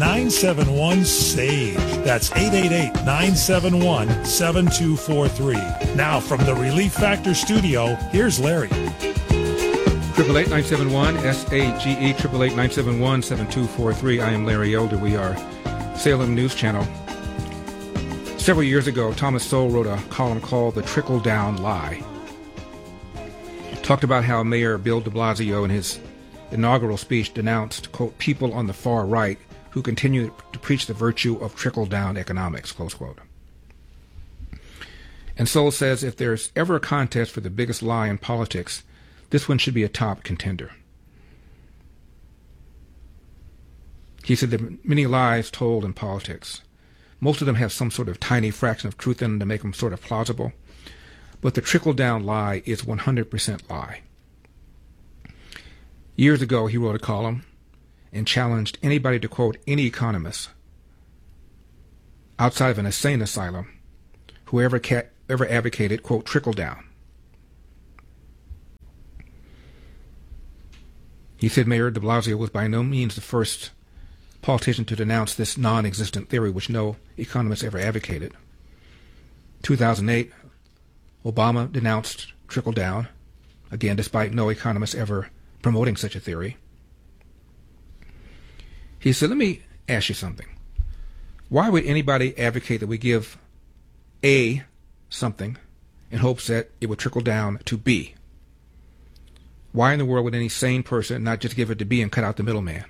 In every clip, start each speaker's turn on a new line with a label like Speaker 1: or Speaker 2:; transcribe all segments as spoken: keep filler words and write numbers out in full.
Speaker 1: nine seven one, SAVE. That's eight eight eight, nine seven one, seven two four three. Now from the Relief Factor studio, here's Larry.
Speaker 2: Triple eight nine seven one S A G E triple eight nine seven one seven two four three. I am Larry Elder. We are Salem News Channel. Several years ago, Thomas Sowell wrote a column called "The Trickle Down Lie." Talked about how Mayor Bill de Blasio in his inaugural speech denounced, quote, people on the far right who continue to preach the virtue of trickle-down economics, close quote. And Sowell says if there's ever a contest for the biggest lie in politics, this one should be a top contender. He said there are many lies told in politics. Most of them have some sort of tiny fraction of truth in them to make them sort of plausible. But the trickle-down lie is one hundred percent lie. Years ago, he wrote a column and challenged anybody to quote any economist outside of an insane asylum whoever ca- ever advocated, quote, trickle down. He said Mayor de Blasio was by no means the first politician to denounce this non-existent theory which no economist ever advocated. two thousand eight, Obama denounced trickle down, again despite no economist ever promoting such a theory. He said, let me ask you something. Why would anybody advocate that we give A something in hopes that it would trickle down to B? Why in the world would any sane person not just give it to B and cut out the middleman?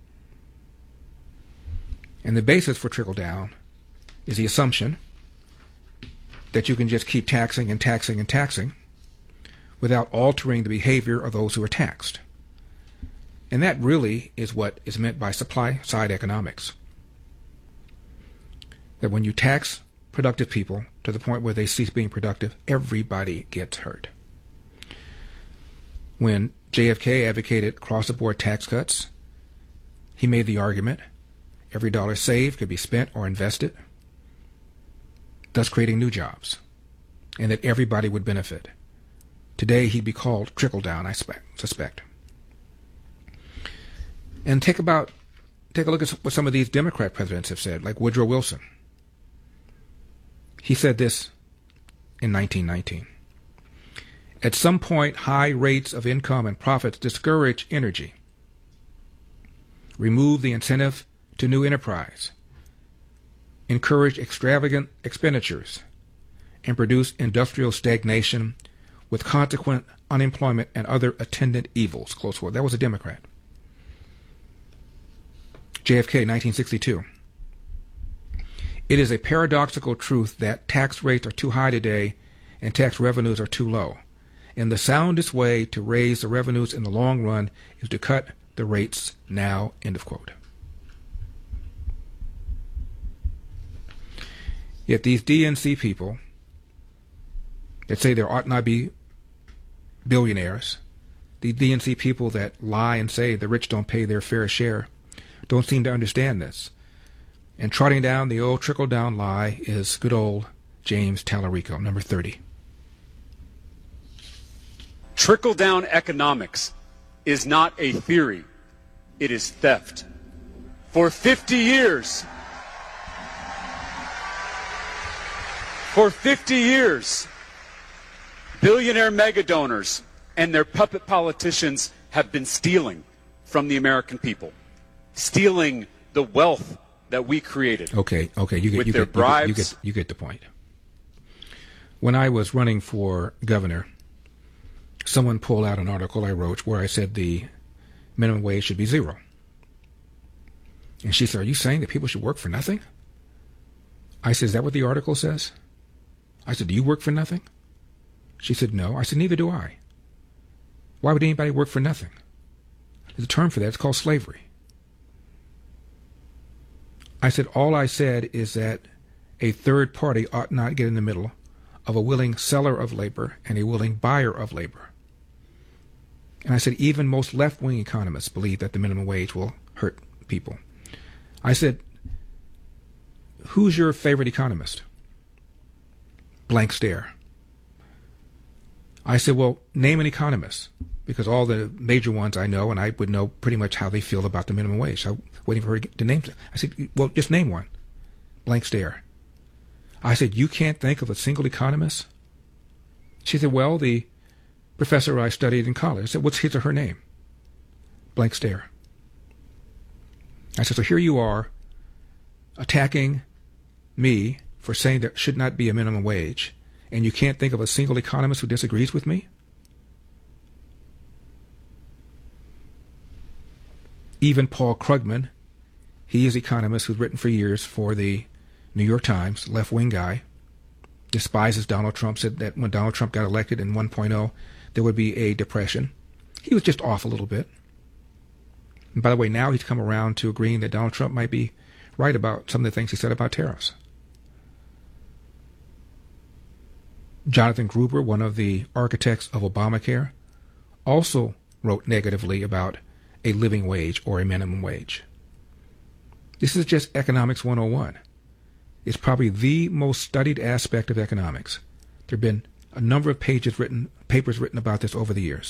Speaker 2: And the basis for trickle down is the assumption that you can just keep taxing and taxing and taxing without altering the behavior of those who are taxed. And that really is what is meant by supply-side economics. That when you tax productive people to the point where they cease being productive, everybody gets hurt. When J F K advocated across-the-board tax cuts, he made the argument every dollar saved could be spent or invested, thus creating new jobs, and that everybody would benefit. Today he'd be called trickle-down, I suspect. And take about take a look at what some of these Democrat presidents have said, like Woodrow Wilson. He said this in nineteen nineteen. At some point, high rates of income and profits discourage energy, remove the incentive to new enterprise, encourage extravagant expenditures, and produce industrial stagnation with consequent unemployment and other attendant evils, close quote. That was a Democrat. J F K, nineteen sixty-two. It is a paradoxical truth that tax rates are too high today and tax revenues are too low. And the soundest way to raise the revenues in the long run is to cut the rates now, end of quote. Yet these D N C people that say there ought not be billionaires, the D N C people that lie and say the rich don't pay their fair share, don't seem to understand this. And trotting down the old trickle-down lie is good old James Tallarico, number thirty.
Speaker 3: Trickle-down economics is not a theory. It is theft. For fifty years, for fifty years, billionaire megadonors and their puppet politicians have been stealing from the American people, stealing the wealth that we created.
Speaker 2: Okay, okay, you get,
Speaker 3: with
Speaker 2: you,
Speaker 3: their
Speaker 2: get,
Speaker 3: bribes.
Speaker 2: You, get, you, get, you get the point. When I was running for governor, someone pulled out an article I wrote where I said the minimum wage should be zero. And she said, are you saying that people should work for nothing? I said, is that what the article says? I said, do you work for nothing? She said, no. I said, neither do I. Why would anybody work for nothing? There's a term for that. It's called slavery. I said, all I said is that a third party ought not get in the middle of a willing seller of labor and a willing buyer of labor. And I said, even most left-wing economists believe that the minimum wage will hurt people. I said, who's your favorite economist? Blank stare. I said, well, name an economist, because all the major ones I know, and I would know pretty much how they feel about the minimum wage. So I was waiting for her to name them. I said, well, just name one. Blank stare. I said, you can't think of a single economist? She said, well, the professor I studied in college. I said, what's his or her name? Blank stare. I said, so here you are attacking me for saying there should not be a minimum wage, and you can't think of a single economist who disagrees with me? Even Paul Krugman, he is an economist who's written for years for the New York Times, left-wing guy, despises Donald Trump, said that when Donald Trump got elected in one point oh, there would be a depression. He was just off a little bit. And by the way, now he's come around to agreeing that Donald Trump might be right about some of the things he said about tariffs. Jonathan Gruber, one of the architects of Obamacare, also wrote negatively about a living wage or a minimum wage. This is just Economics one oh one. It's probably the most studied aspect of economics. There have been a number of pages written, papers written about this over the years.